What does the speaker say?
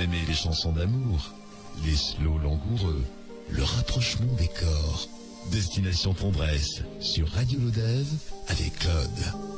aimez les chansons d'amour, les slows langoureux, le rapprochement des corps. Destination Tendresse sur Radio Lodève avec Claude.